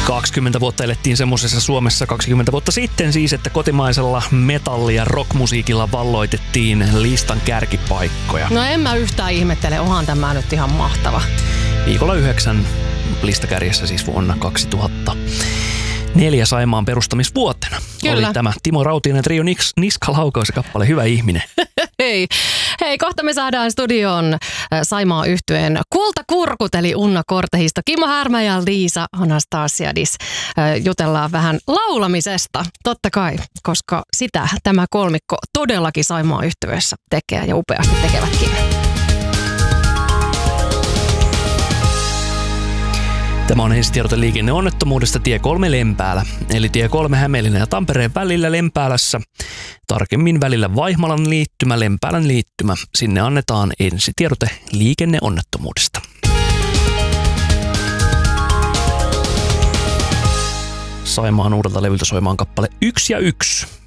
20 vuotta elettiin semmoisessa Suomessa 20 vuotta sitten siis, että kotimaisella metalli- ja rockmusiikilla valloitettiin listan kärkipaikkoja. No en mä yhtään ihmettele, onhan tämä nyt ihan mahtava. Viikolla 9 listakärjessä siis vuonna 2004 Saimaan perustamisvuotena. Kyllä. Oli tämä Timo Rautiainen Trio Niskalaukaus ja kappale Hyvä ihminen. Hei, kohta me saadaan studioon Saimaan yhtyeen kultakurkut eli Unna Kortehisto, Kimmo Härmä ja Liisa Anastasiadis. Jutellaan vähän laulamisesta, totta kai, koska sitä tämä kolmikko todellakin Saimaan yhtyeessä tekee ja upeasti tekevätkin. Tämä on ensitiedote liikenneonnettomuudesta tie 3 Lempäälä, eli tie 3 Hämeenlinnan ja Tampereen välillä Lempäälässä. Tarkemmin välillä Vaihmalan liittymä, Lempäälän liittymä. Sinne annetaan ensitiedote liikenneonnettomuudesta. Saimaan uudelta levyltä soimaan kappale 1 ja 1.